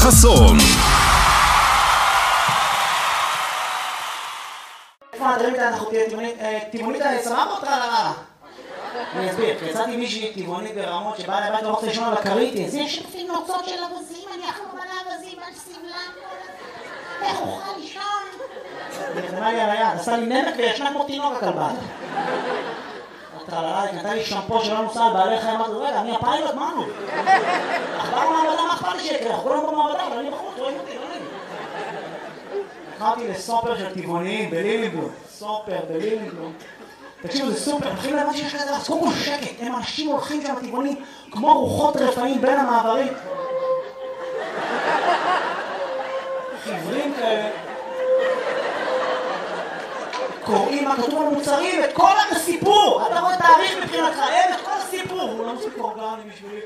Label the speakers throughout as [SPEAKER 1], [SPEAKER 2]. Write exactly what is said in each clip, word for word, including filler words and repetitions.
[SPEAKER 1] חסון.
[SPEAKER 2] איפה נדרים את אנחנו טבעונית סבבה אותך לרעה? אני אסביר, יצאתי מישהי טבעונית ברמות שבאה לבית ואוכלת לישון על הכרית. זה שפים נוצות של אבזים, אני אחלום על האבזים, על סבלם, איך אוכל לישון? היא נתנה לי על היד, עשה לי נמק וישנה כמו תינוק הכלבה. טרללה, היא נתנה לי שמפו שלא נוסע על בעלי חיים, אמרתי, רגע, אני הפיילוט, מה נו? אכבר מעבדה, מה אכפת לי שיקרה? אנחנו כולם במעבדה, אבל אני בחוץ, רואים אותי, לא נעים. נכנסתי לסופר של טבעוניים בלילינגלום, סופר בלילינגלום. תקשיבו, זה סופר, מתחילים להבין שיש כזה, אז קודם כל שקט, הם אנשים הולכים שם טבעונים כמו רוחות רפאים בין המעברים. חיוורים כאלה. קוראים מה כתוב על מוצרים, את כל הסיפור! אתה רואה תאריך מבחינתך, אין את כל הסיפור! הוא לא מספיק אורגני בשבילי.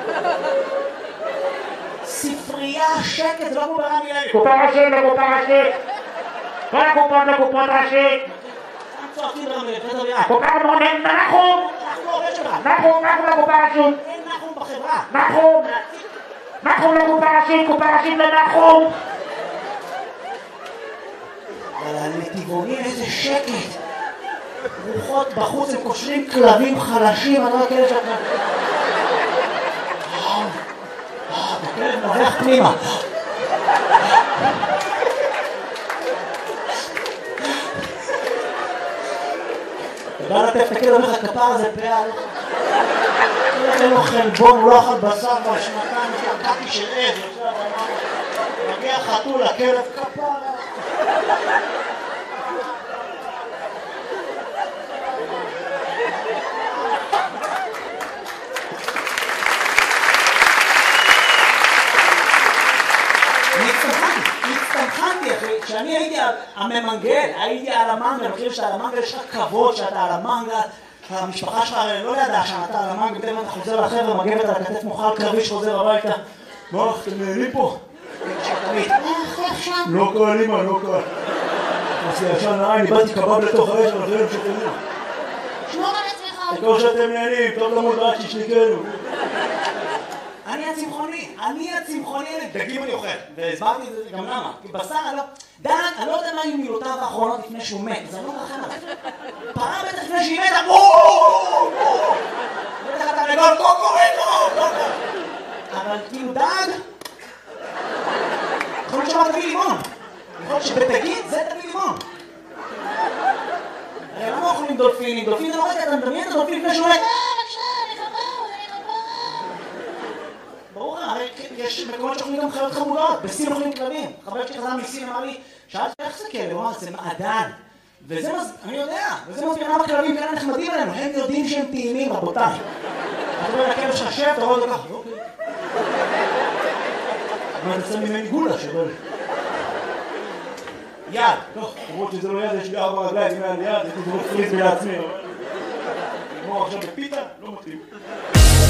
[SPEAKER 2] ספרייה, שקט, זה לא כמו ברמי לוי.
[SPEAKER 3] קופה ראשית לקופה ראשית! כל הקופות לקופות ראשית!
[SPEAKER 2] צועקים ברמי לוי, זה דביעה.
[SPEAKER 3] קופה מונן, נחום!
[SPEAKER 2] אנחנו עובד שלך.
[SPEAKER 3] נחום, נחום לקופה ראשית!
[SPEAKER 2] אין נחום בחברה.
[SPEAKER 3] נחום! נחום לקופה ראשית, קופה ראשית לנחום!
[SPEAKER 2] אבל לטבעונים איזה שקט. רוחות בחוץ, הם קושרים כלבים חלשים, אני לא יודע שאתה... הכלב נובח פנימה. אתה בא לטף את הכלב, אומר לך כפר הזה פעל. אין לו חלבון, הוא לא אכל בשר בשנתיים, שקעתי של עד. מגיע חתול, הכלב כפר. הצטמחנתי אחי, כשאני הייתי הממנגל, הייתי על המנגל, אני חושב שאתה על המנגל יש לך כבוד שאתה על המנגל, המשפחה שלך לא ידעה שאתה על המנגל, בטח אתה חוזר לחבר'ה, מגבת על הכתף מוכל קרבי שחוזר הביתה. מה, אתם נהנים פה? לא קל אימא, לא קל. עשי ישן נעי, אני באתי קבב לתוך האש, אבל זה לא שתהנים.
[SPEAKER 4] שמור על עצמך.
[SPEAKER 2] תקור שאתם נהנים, טוב למוד רק שישניקנו. אני הצמחוני, אני הצמחוני, דגים אני אוכל, והסברתי את זה גם למה, כי בשר אני לא, דן, אני לא יודע מה היו מילותיו האחרונות לפני שהוא מת, זה לא מרחם עליו. פרה בטח לפני שהיא מתה, בואו! בטח אתה לגול קוקוריקו! אבל כאילו דג, יכול להיות שאמר תביא לימון, יכול להיות שבדגים זה תביא לימון. הרי למה אוכלים דולפינים? דולפין זה לא רגע, אתה מדמיין את הדולפין לפני שהוא מת. ברור, הרי יש מקומות שאוכלים גם חיות חמודות, בסין אוכלים כלבים. חבר שלי חזר מסין אמר לי, שאלתי איך זה כלב? הוא אמר, זה מעדן. וזה מז... אני יודע, וזה מסביר למה כלבים כאלה נחמדים עלינו, הם יודעים שהם טעימים, רבותיי. אתה רואה לכלב ששב, אתה רואה את זה ככה, אוקיי. אבל נצא ממני גולה שבל. יד, לא, למרות שזה לא יד, יש לי ארבע רגליים, אם היה לי יד, הייתי זרוק פריז לעצמי. נגמור עכשיו בפיתה, לא מתאים.